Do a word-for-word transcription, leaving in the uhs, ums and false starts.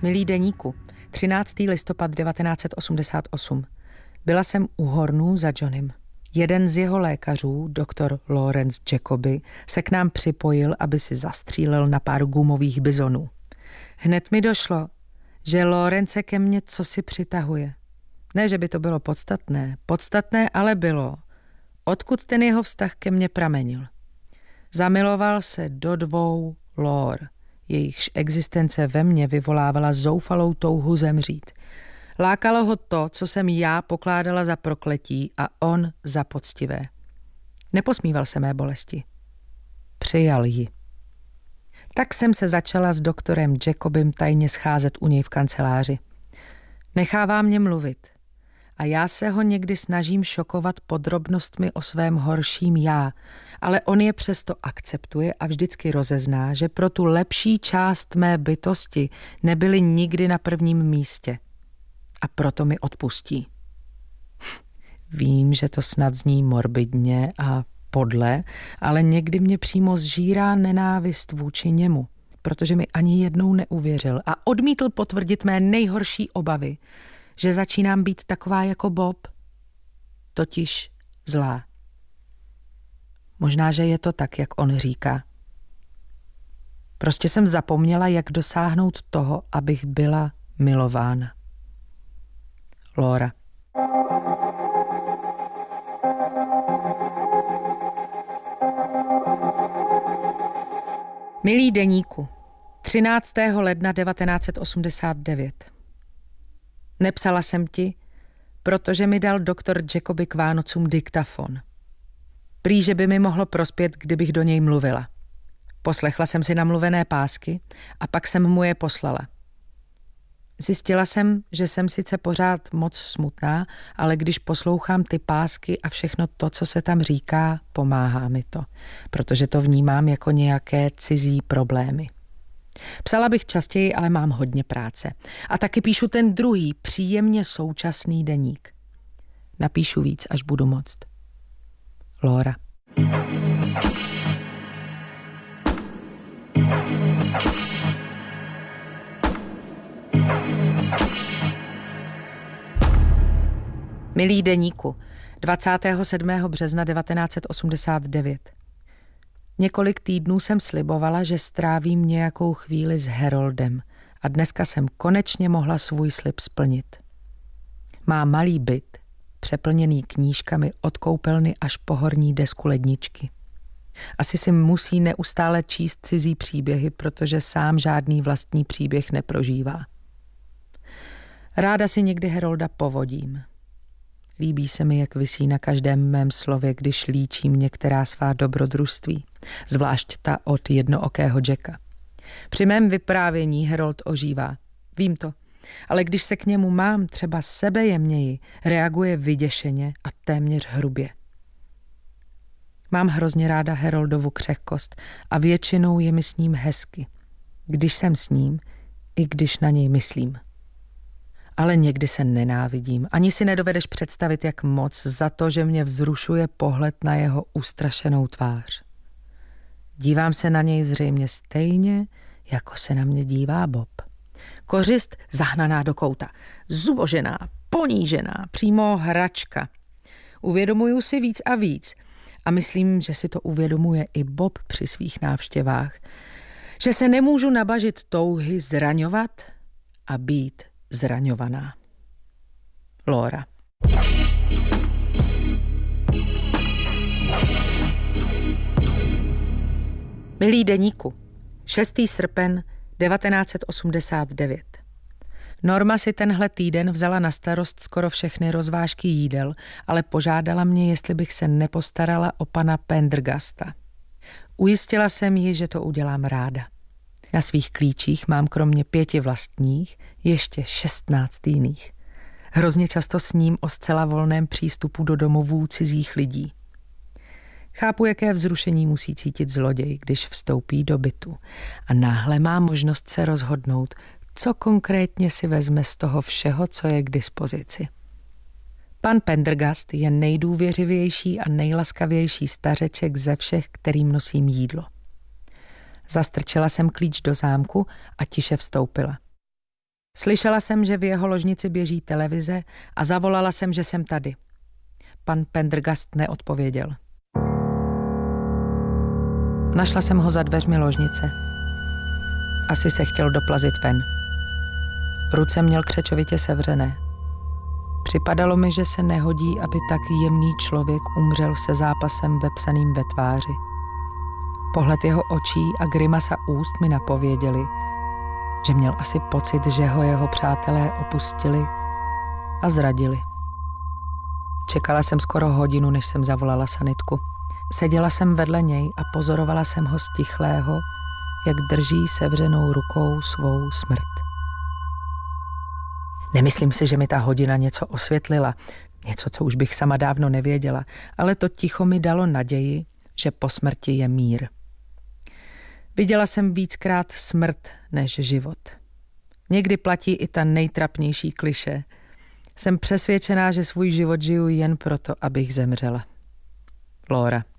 Milý deníku, třináctého listopadu devatenáct set osmdesát osm. Byla jsem u Hornů za Johnnym. Jeden z jeho lékařů, doktor Lawrence Jacoby, se k nám připojil, aby si zastřílel na pár gumových bizonů. Hned mi došlo, že Lawrence ke mně cosi přitahuje. Ne, že by to bylo podstatné. Podstatné ale bylo, odkud ten jeho vztah ke mně pramenil. Zamiloval se do dvou Lor. Jejichž existence ve mně vyvolávala zoufalou touhu zemřít. Lákalo ho to, co jsem já pokládala za prokletí a on za poctivé. Neposmíval se mé bolesti. Přijal ji. Tak jsem se začala s doktorem Jacobym tajně scházet u něj v kanceláři. Nechává mě mluvit. A já se ho někdy snažím šokovat podrobnostmi o svém horším já, ale on je přesto akceptuje a vždycky rozezná, že pro tu lepší část mé bytosti nebyly nikdy na prvním místě. A proto mi odpustí. Vím, že to snad zní morbidně a podle, ale někdy mě přímo zžírá nenávist vůči němu, protože mi ani jednou neuvěřil a odmítl potvrdit mé nejhorší obavy, že začínám být taková jako Bob, totiž zlá. Možná, že je to tak, jak on říká. Prostě jsem zapomněla, jak dosáhnout toho, abych byla milována. Laura. Milý deníku, třináctého ledna devatenáct set osmdesát devět. Nepsala jsem ti, protože mi dal doktor Jacoby k Vánocům diktafon. Prý, že by mi mohlo prospět, kdybych do něj mluvila. Poslechla jsem si namluvené pásky a pak jsem mu je poslala. Zjistila jsem, že jsem sice pořád moc smutná, ale když poslouchám ty pásky a všechno to, co se tam říká, pomáhá mi to, protože to vnímám jako nějaké cizí problémy. Psala bych častěji, ale mám hodně práce. A taky píšu ten druhý, příjemně současný deník. Napíšu víc, až budu moct. Laura. Milý deníku, dvacátého sedmého března devatenáct set osmdesát devět. Několik týdnů jsem slibovala, že strávím nějakou chvíli s Haroldem a dneska jsem konečně mohla svůj slib splnit. Má malý byt, přeplněný knížkami od koupelny až po horní desku ledničky. Asi si musí neustále číst cizí příběhy, protože sám žádný vlastní příběh neprožívá. Ráda si někdy Harolda povodím. Líbí se mi, jak visí na každém mém slově, když líčím některá svá dobrodružství, zvlášť ta od jednookého Jacka. Při mém vyprávění Harold ožívá. Vím to, ale když se k němu mám třeba sebejemněji, reaguje vyděšeně a téměř hrubě. Mám hrozně ráda Haroldovu křehkost a většinou je mi s ním hezky, když jsem s ním, i když na něj myslím. Ale někdy se nenávidím. Ani si nedovedeš představit, jak moc, za to, že mě vzrušuje pohled na jeho ustrašenou tvář. Dívám se na něj zřejmě stejně, jako se na mě dívá Bob. Kořist zahnaná do kouta, zubožená, ponížená, přímo hračka. Uvědomuju si víc a víc a myslím, že si to uvědomuje i Bob při svých návštěvách, že se nemůžu nabažit touhy zraňovat a být zraňovaná. Laura. Milý deníku, šestého srpna devatenáct set osmdesát devět. Norma si tenhle týden vzala na starost skoro všechny rozvážky jídel, ale požádala mě, jestli bych se nepostarala o pana Pendergasta. Ujistila jsem ji, že to udělám ráda. Na svých klíčích mám kromě pěti vlastních ještě šestnáct jiných. Hrozně často sním o zcela volném přístupu do domovů cizích lidí. Chápu, jaké vzrušení musí cítit zloděj, když vstoupí do bytu a náhle má možnost se rozhodnout, co konkrétně si vezme z toho všeho, co je k dispozici. Pan Pendergast je nejdůvěřivější a nejlaskavější stařeček ze všech, kterým nosím jídlo. Zastrčila jsem klíč do zámku a tiše vstoupila. Slyšela jsem, že v jeho ložnici běží televize a zavolala jsem, že jsem tady. Pan Pendergast neodpověděl. Našla jsem ho za dveřmi ložnice. Asi se chtěl doplazit ven. Ruce měl křečovitě sevřené. Připadalo mi, že se nehodí, aby tak jemný člověk umřel se zápasem vepsaným ve tváři. Pohled jeho očí a grimasa úst mi napověděli, že měl asi pocit, že ho jeho přátelé opustili a zradili. Čekala jsem skoro hodinu, než jsem zavolala sanitku. Seděla jsem vedle něj a pozorovala jsem ho stichlého, jak drží sevřenou rukou svou smrt. Nemyslím si, že mi ta hodina něco osvětlila, něco, co už bych sama dávno nevěděla, ale to ticho mi dalo naději, že po smrti je mír. Viděla jsem víckrát smrt než život. Někdy platí i ta nejtrapnější klišé. Jsem přesvědčená, že svůj život žiju jen proto, abych zemřela. Laura.